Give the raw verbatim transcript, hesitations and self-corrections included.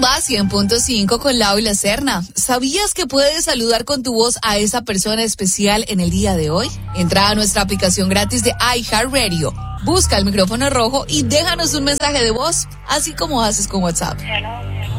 Rumba cien punto cinco con Lau y la Serna. ¿Sabías que puedes saludar con tu voz a esa persona especial en el día de hoy? Entra a nuestra aplicación gratis de iHeartRadio, busca el micrófono rojo y déjanos un mensaje de voz, así como haces con WhatsApp. Hello.